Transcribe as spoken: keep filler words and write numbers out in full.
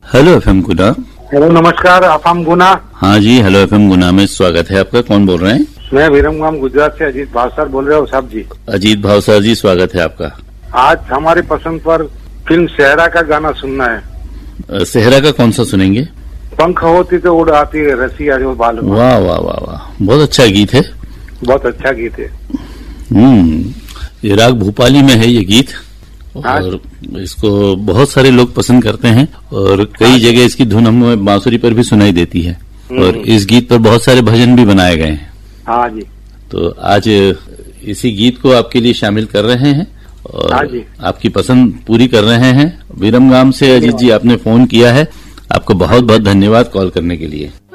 Hello FM गुना। Hello नमस्कार FM गुना। हाँ जी, hello FM गुना में स्वागत है आपका। कौन बोल रहे हैं? मैं विरमगाम गुजरात से अजीत भावसार बोल रहा हूँ साहब जी। अजीत भावसार जी, स्वागत है आपका। आज हमारी पसंद पर फिल्म सेहरा का गाना सुनना है। सेहरा का कौन सा सुनेंगे? पंख होती तो उड़ आती है रसिया जो बाल। वाह वाह वाह वाह, बहुत अच्छा गीत है। बहुत अच्छा गीत है। हम्म ये राग भोपाली में है ये गीत, और इसको बहुत सारे लोग पसंद करते हैं और कई जगह इसकी धुन हमें बांसुरी पर भी सुनाई देती है और इस गीत पर बहुत सारे भजन भी बनाए गए हैं। हाँ जी। तो आज इसी गीत को आपके लिए शामिल कर रहे हैं और हाँ जी। आपकी पसंद पूरी कर रहे हैं। विरमगाम से अजीत जी आपने फोन किया है, आपको बहुत बहुत धन्यवाद कॉल करने के लिए।